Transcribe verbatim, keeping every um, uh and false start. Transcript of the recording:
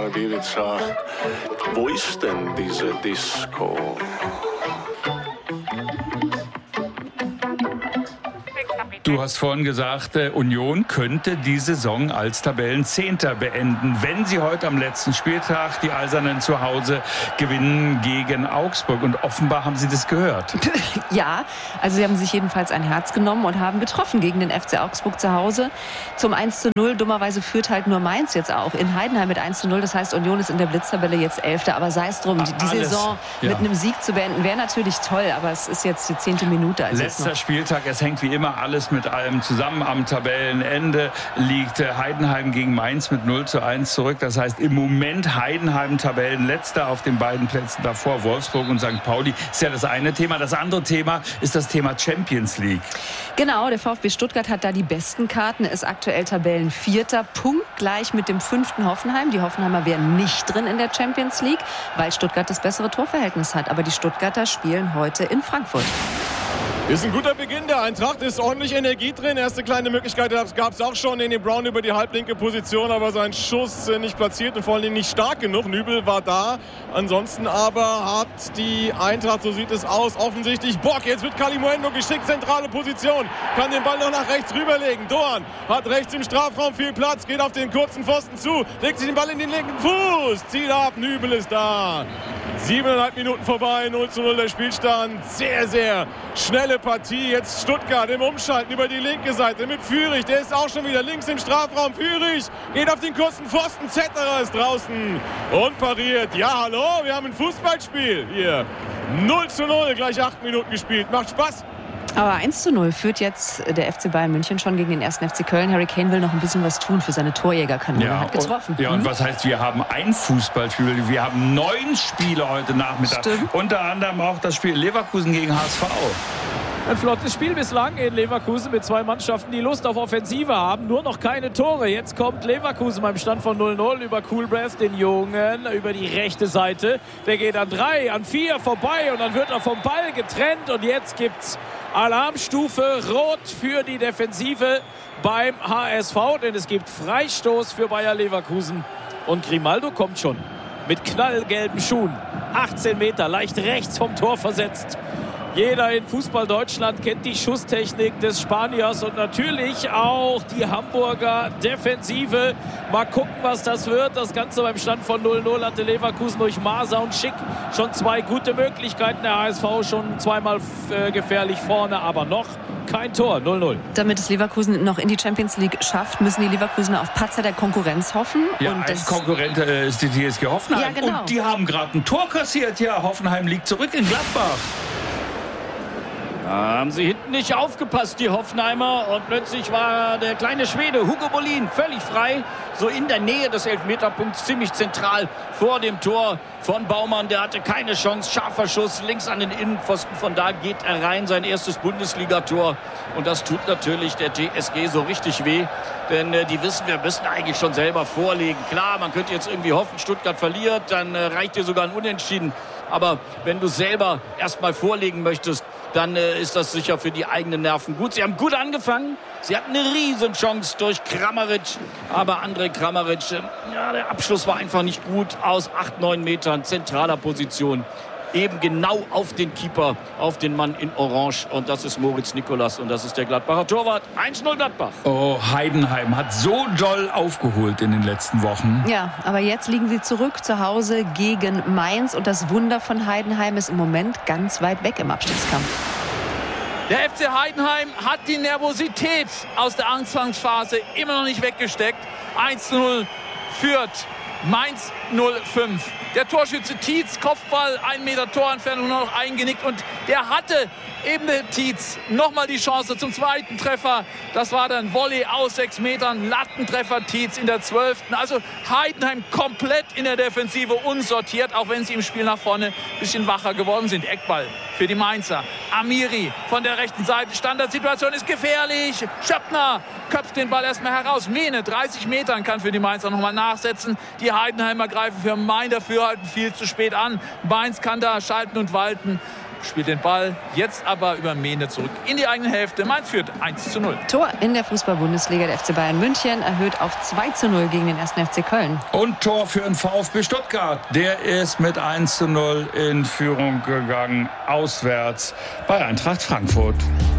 Marina Bilica. Wo ist denn diese Disco? Du hast vorhin gesagt, Union könnte die Saison als Tabellenzehnter beenden, wenn sie heute am letzten Spieltag die Eisernen zu Hause gewinnen gegen Augsburg. Und offenbar haben sie das gehört. Ja, also sie haben sich jedenfalls ein Herz genommen und haben getroffen gegen den F C Augsburg zu Hause. Zum eins zu null. Dummerweise führt halt nur Mainz jetzt auch in Heidenheim mit eins zu null. Das heißt, Union ist in der Blitztabelle jetzt Elfter. Aber sei es drum, die, die Saison ja. mit einem Sieg zu beenden, wäre natürlich toll. Aber es ist jetzt die zehnte Minute. Also Letzter Spieltag, es hängt wie immer alles mit allem zusammen. Am Tabellenende liegt Heidenheim gegen Mainz mit null zu eins zurück. Das heißt, im Moment Heidenheim Tabellenletzter, auf den beiden Plätzen davor Wolfsburg und Sankt Pauli. Ist ja das eine Thema. Das andere Thema ist das Thema Champions League. Genau, der VfB Stuttgart hat da die besten Karten, ist aktuell Tabellenvierter, punktgleich mit dem fünften Hoffenheim. Die Hoffenheimer wären nicht drin in der Champions League, weil Stuttgart das bessere Torverhältnis hat. Aber die Stuttgarter spielen heute in Frankfurt. Ist ein guter Beginn der Eintracht, ist ordentlich Energie drin. Erste kleine Möglichkeit gab es auch schon. Nene Brown über die halblinke Position, aber sein Schuss nicht platziert und vor allem nicht stark genug. Nübel war da. Ansonsten aber hat die Eintracht, so sieht es aus, offensichtlich Bock. Jetzt wird Kalimuendo geschickt, zentrale Position. Kann den Ball noch nach rechts rüberlegen. Doan hat rechts im Strafraum viel Platz, geht auf den kurzen Pfosten zu, legt sich den Ball in den linken Fuß. Zieht ab, Nübel ist da. Siebeneinhalb Minuten vorbei, null zu null der Spielstand. Sehr, sehr schnelle Partie. Jetzt Stuttgart im Umschalten über die linke Seite mit Führig. Der ist auch schon wieder links im Strafraum. Führig geht auf den kurzen Pfosten. Zetterer ist draußen und pariert. Ja, hallo, wir haben ein Fußballspiel hier. null zu null, gleich acht Minuten gespielt. Macht Spaß. Aber eins zu null führt jetzt der F C Bayern München schon gegen den ersten F C Köln. Harry Kane will noch ein bisschen was tun für seine Torjägerkanone. Ja, hat getroffen. Und, ja, und was heißt, wir haben ein Fußballspiel. Wir haben neun Spiele heute Nachmittag. Stimmt. Unter anderem auch das Spiel Leverkusen gegen H S V. Ein flottes Spiel bislang in Leverkusen mit zwei Mannschaften, die Lust auf Offensive haben. Nur noch keine Tore. Jetzt kommt Leverkusen beim Stand von null null über Coolbreath, den Jungen, über die rechte Seite. Der geht an drei, an vier vorbei und dann wird er vom Ball getrennt. Und jetzt gibt's Alarmstufe Rot für die Defensive beim H S V, denn es gibt Freistoß für Bayer Leverkusen. Und Grimaldo kommt schon mit knallgelben Schuhen. achtzehn Meter, leicht rechts vom Tor versetzt. Jeder in Fußball Deutschland kennt die Schusstechnik des Spaniers und natürlich auch die Hamburger Defensive. Mal gucken, was das wird. Das Ganze beim Stand von null null hatte Leverkusen durch Maser und Schick schon zwei gute Möglichkeiten. Der H S V schon zweimal äh, gefährlich vorne, aber noch kein Tor. null null. Damit es Leverkusen noch in die Champions League schafft, müssen die Leverkusener auf Patzer der Konkurrenz hoffen. Ja, und ein das Konkurrent äh, ist die T S G Hoffenheim. Ja, genau. Und die haben gerade ein Tor kassiert. Ja, Hoffenheim liegt zurück in Gladbach. Da haben sie hinten nicht aufgepasst, die Hoffenheimer. Und plötzlich war der kleine Schwede Hugo Bolin völlig frei. So in der Nähe des Elfmeterpunkts, ziemlich zentral vor dem Tor von Baumann. Der hatte keine Chance. Scharfer Schuss links an den Innenpfosten. Von da geht er rein. Sein erstes Bundesligator. Und das tut natürlich der T S G so richtig weh. Denn äh, die wissen, wir müssen eigentlich schon selber vorlegen. Klar, man könnte jetzt irgendwie hoffen, Stuttgart verliert. Dann äh, reicht dir sogar ein Unentschieden. Aber wenn du selber erstmal vorlegen möchtest, dann äh, ist das sicher für die eigenen Nerven gut. Sie haben gut angefangen. Sie hatten eine Riesenchance durch Kramaric. Aber Andrej Kramaric, äh, ja, der Abschluss war einfach nicht gut. Aus acht, neun Metern, zentraler Position. Eben genau auf den Keeper, auf den Mann in Orange. Und das ist Moritz Nikolas und das ist der Gladbacher Torwart. eins null Gladbach. Oh, Heidenheim hat so doll aufgeholt in den letzten Wochen. Ja, aber jetzt liegen sie zurück zu Hause gegen Mainz. Und das Wunder von Heidenheim ist im Moment ganz weit weg im Abstiegskampf. Der F C Heidenheim hat die Nervosität aus der Anfangsphase immer noch nicht weggesteckt. eins zu null führt Mainz null fünf. Der Torschütze Tietz, Kopfball, ein Meter Torentfernung nur noch eingenickt. Und der hatte eben der Tietz nochmal die Chance zum zweiten Treffer. Das war dann Volley aus sechs Metern. Lattentreffer Tietz in der zwölften. Also Heidenheim komplett in der Defensive unsortiert, auch wenn sie im Spiel nach vorne ein bisschen wacher geworden sind. Eckball für die Mainzer. Amiri von der rechten Seite. Standardsituation ist gefährlich. Schöppner köpft den Ball erstmal heraus. Mene, dreißig Metern, kann für die Mainzer nochmal nachsetzen. Die Heidenheimer greifen für Main dafür halten viel zu spät an. Mainz kann da schalten und walten. spielt den Ball, jetzt aber über Mehne zurück in die eigene Hälfte. Mainz führt eins zu null. Tor in der Fußball-Bundesliga. Der F C Bayern München erhöht auf zwei zu null gegen den ersten F C Köln. Und Tor für den VfB Stuttgart. Der ist mit eins zu null in Führung gegangen, auswärts bei Eintracht Frankfurt.